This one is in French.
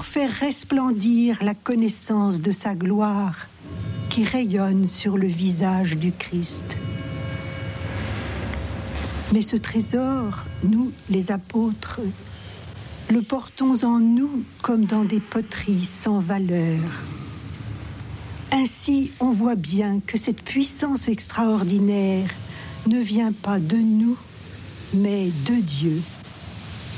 pour faire resplendir la connaissance de sa gloire qui rayonne sur le visage du Christ. Mais ce trésor, nous, les apôtres, le portons en nous comme dans des poteries sans valeur. Ainsi, on voit bien que cette puissance extraordinaire ne vient pas de nous, mais de Dieu.